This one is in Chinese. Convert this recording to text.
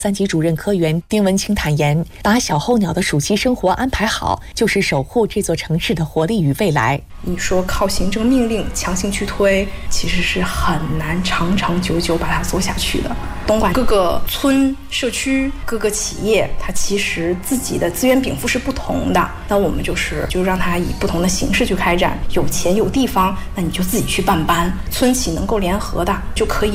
3级主任科员丁文清坦言，把小候鸟的暑期生活安排好，就是守护这座城市的活力与未来。 你说靠行政命令强行去推，其实是很难长长久久把它做下去的。东莞各个村、社区、各个企业，它其实自己的资源禀赋是不同的。那我们就让它以不同的形式去开展。有钱有地方，那你就自己去办班，村企能够联合的就可以